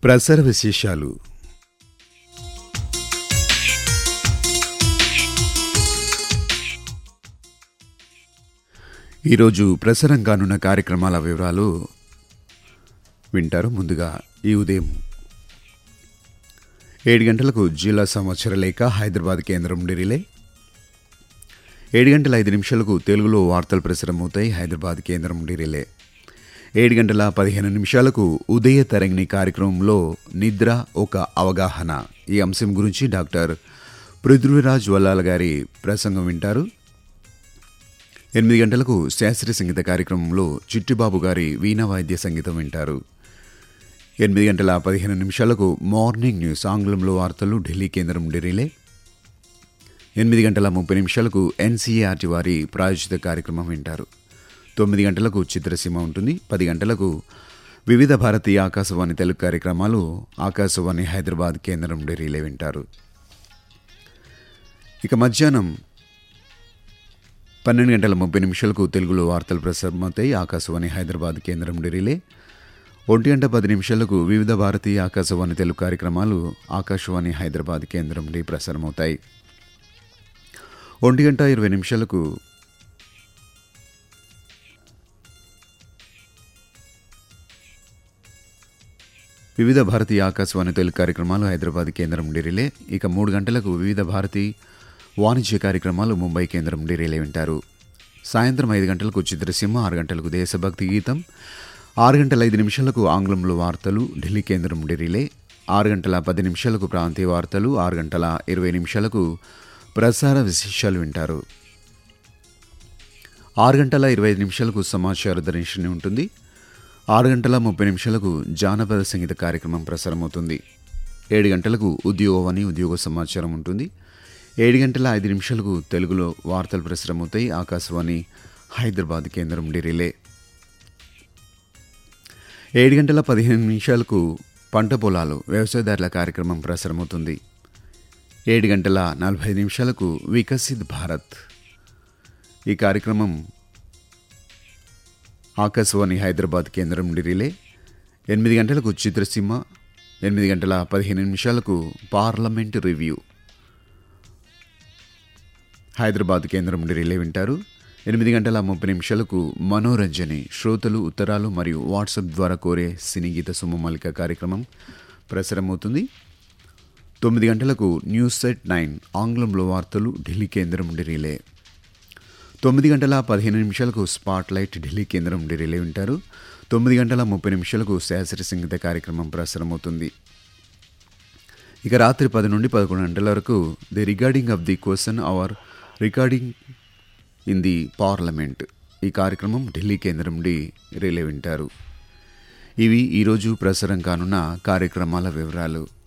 ప్రసార విశేషాలు. ఈరోజు ప్రసారం కానున్న కార్యక్రమాల వివరాలు వింటారు. ముందుగా ఈ ఉదయం 7 గంటలకు జిల్లా సమాచార లేఖ హైదరాబాద్ కేంద్రం నుండి రిలే. 7 గంటల 5 నిమిషాలకు తెలుగులో వార్తలు ప్రసారమవుతాయి హైదరాబాద్ కేంద్రం నుండి రిలే. 7 గంటల 15 నిమిషాలకు ఉదయ తరంగిణి కార్యక్రమంలో నిద్ర ఒక అవగాహన ఈ అంశం గురించి డాక్టర్ పృథ్వీరాజ్ వల్లాల గారి ప్రసంగం వింటారు. 8 గంటలకు శాస్త్రీయ సంగీత కార్యక్రమంలో చిట్టిబాబు గారి వీణా వాయిద్య సంగీతం వింటారు. 8 గంటల 15 నిమిషాలకు మార్నింగ్ న్యూస్ ఆంగ్లంలో వార్తలు ఢిల్లీ కేంద్రం నుండి రిలే. 8 గంటల 30 నిమిషాలకు ఎన్సీఆర్టీ వారి ప్రాయోజిత కార్యక్రమం వింటారు. 9 గంటలకు చిత్రసీమ ఉంటుంది. 10 గంటలకు వివిధ భారతీయ ఆకాశవాణి తెలుగు కార్యక్రమాలు ఆకాశవాణి హైదరాబాద్ కేంద్రం నుండి రిలే వింటారు. ఇక మధ్యాహ్నం 12 గంటల 30 నిమిషాలకు తెలుగులో వార్తలు ప్రసారమవుతాయి ఆకాశవాణి హైదరాబాద్ కేంద్రం నుండి రిలే. 1 గంట 10 నిమిషాలకు వివిధ భారతీయ ఆకాశవాణి తెలుగు కార్యక్రమాలు ఆకాశవాణి హైదరాబాద్ కేంద్రం నుండి ప్రసారమవుతాయి. 1 గంట 20 నిమిషాలకు వివిధ భారతీయ ఆకాశవాణి తెలుగు కార్యక్రమాలు హైదరాబాద్ కేంద్రం నుండి రిలే. ఇక 3 గంటలకు వివిధ భారతీయ వాణిజ్య కార్యక్రమాలు ముంబై కేంద్రం నుండి రిలే వింటారు. సాయంత్రం 5 గంటలకు చిత్రసీమ, 6 గంటలకు దేశభక్తి గీతం, 6 గంటల 5 నిమిషాలకు ఆంగ్లంలో వార్తలు ఢిల్లీ కేంద్రం నుండి రిలే. 6 గంటల 10 నిమిషాలకు ప్రాంతీయ వార్తలు, 6 గంటల 20 నిమిషాలకు ప్రసార విశేషాలు వింటారు. 6 గంటల 25 నిమిషాలకు సమాచార దర్శనం ఉంటుంది. 6 గంటల 30 నిమిషాలకు జానపద సంగీత కార్యక్రమం ప్రసారమవుతుంది. 7 గంటలకు ఉద్యోగవాణి ఉద్యోగ సమాచారం ఉంటుంది. 7 గంటల 5 నిమిషాలకు తెలుగులో వార్తలు ప్రసారమవుతాయి ఆకాశవాణి హైదరాబాద్ కేంద్రం నుండి రిలే. 7 గంటల 15 నిమిషాలకు పంట పొలాలు వ్యవసాయదారుల కార్యక్రమం ప్రసారమవుతుంది. 7 గంటల 45 నిమిషాలకు వికసిత్ భారత్ ఈ కార్యక్రమం ఆకాశవాణి హైదరాబాద్ కేంద్రం నుండి రిలే. 8 గంటలకు చిత్రసీమ, 8 గంటల 15 నిమిషాలకు పార్లమెంట్ రివ్యూ హైదరాబాద్ కేంద్రం నుండి రిలే వింటారు. 8 గంటల 30 నిమిషాలకు మనోరంజని శ్రోతలు ఉత్తరాలు మరియు వాట్సాప్ ద్వారా కోరే సినీ గీత సుమమలిక కార్యక్రమం ప్రసారమవుతుంది. 9 గంటలకు న్యూస్ సెట్ 9 ఆంగ్లంలో వార్తలు ఢిల్లీ కేంద్రం నుండి రిలే. 9 గంటల 15 నిమిషాలకు స్పాట్ లైట్ ఢిల్లీ కేంద్రం నుండి రిలే వింటారు. 9 గంటల 30 నిమిషాలకు శాస్త్రీయ సంగీత కార్యక్రమం ప్రసారమవుతుంది. ఇక రాత్రి 10 నుండి 11 గంటల వరకు the regarding of the question hour recording in the parliament ఈ కార్యక్రమం ఢిల్లీ కేంద్రం నుండి రిలే వింటారు. ఇవి ఈరోజు ప్రసారం కానున్న కార్యక్రమాల వివరాలు.